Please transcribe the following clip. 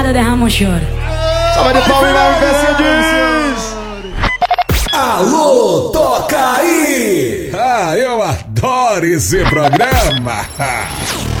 chorada derrama um choro. Salva de palmas e vai, Mercedes! Alô, toca aí! Ah, eu adoro esse programa!